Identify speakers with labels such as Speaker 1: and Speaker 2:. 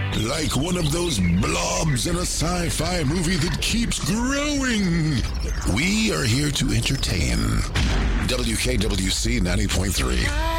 Speaker 1: Like one of those blobs in a sci-fi movie that keeps growing. We are here to entertain. WKWC 90.3.